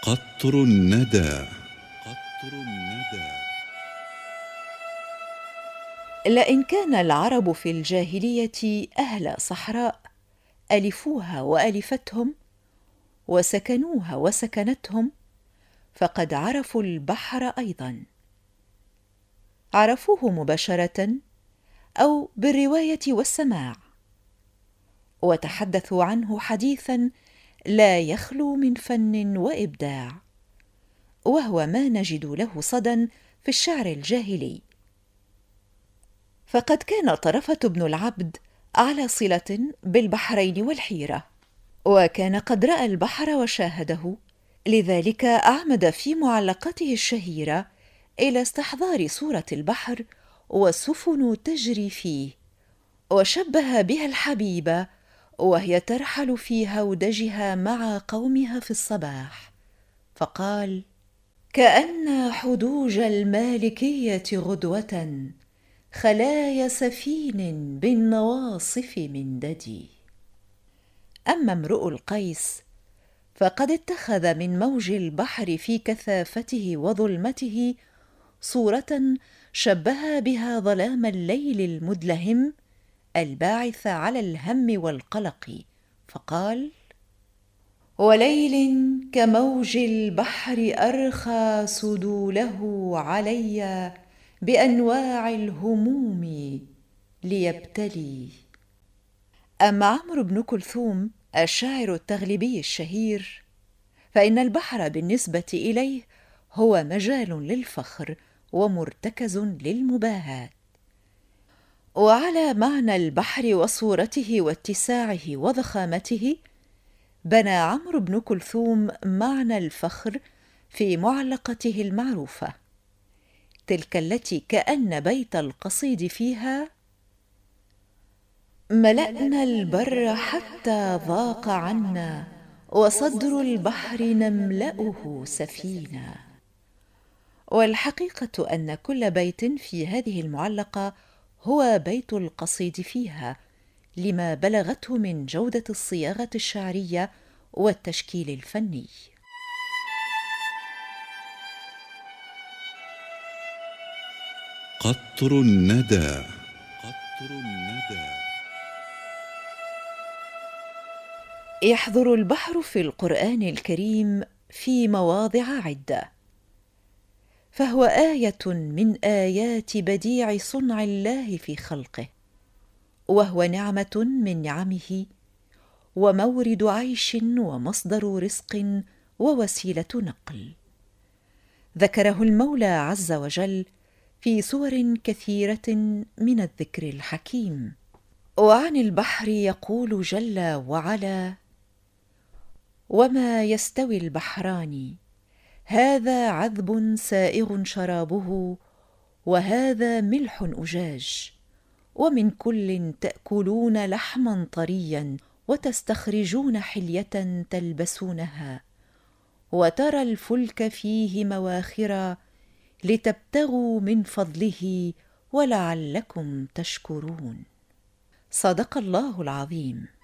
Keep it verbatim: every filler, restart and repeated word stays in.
قطر الندى. قطر الندى. لئن كان العرب في الجاهلية أهل صحراء ألفوها وألفتهم وسكنوها وسكنتهم، فقد عرفوا البحر أيضا، عرفوه مباشرة أو بالرواية والسماع، وتحدثوا عنه حديثا لا يخلو من فن وإبداع، وهو ما نجد له صدى في الشعر الجاهلي. فقد كان طرفة بن العبد على صلة بالبحرين والحيرة، وكان قد رأى البحر وشاهده، لذلك أعمد في معلقته الشهيرة إلى استحضار صورة البحر والسفن تجري فيه، وشبه بها الحبيبة وهي ترحل في هودجها مع قومها في الصباح، فقال: كأن حدوج المالكية غدوة، خلايا سفين بالنواصف من ددي. أما امرؤ القيس فقد اتخذ من موج البحر في كثافته وظلمته صورة شبه بها ظلام الليل المدلهم الباعث على الهم والقلق، فقال: وليل كموج البحر أرخى سدوله علي بأنواع الهموم ليبتلي. أما عمرو بن كلثوم الشاعر التغلبي الشهير، فإن البحر بالنسبة إليه هو مجال للفخر ومرتكز للمباهاة. وعلى معنى البحر وصورته واتساعه وضخامته بنى عمرو بن كلثوم معنى الفخر في معلقته المعروفة، تلك التي كأن بيت القصيد فيها: ملأنا البر حتى ضاق عنا، وصدر البحر نملأه سفينا. والحقيقة أن كل بيت في هذه المعلقة هو بيت القصيد فيها، لما بلغته من جودة الصياغة الشعرية والتشكيل الفني. قطر الندى. قطر الندى. يحضر البحر في القرآن الكريم في مواضع عدة، فهو آية من آيات بديع صنع الله في خلقه، وهو نعمة من نعمه، ومورد عيش ومصدر رزق ووسيلة نقل. ذكره المولى عز وجل في سور كثيرة من الذكر الحكيم. وعن البحر يقول جل وعلا: وما يستوي البحران هذا عذب سائغ شرابه وهذا ملح أجاج ومن كل تأكلون لحما طريا وتستخرجون حلية تلبسونها وترى الفلك فيه مواخر لتبتغوا من فضله ولعلكم تشكرون. صدق الله العظيم.